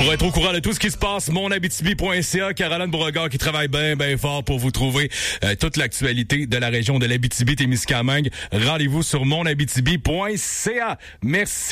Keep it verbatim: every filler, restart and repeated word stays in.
Pour être au courant de tout ce qui se passe, mon abitibi point c a, Caroline Beauregard qui travaille bien, bien fort pour vous trouver euh, toute l'actualité de la région de l'Abitibi-Témiscamingue. Rendez-vous sur mon abitibi point c a. Merci.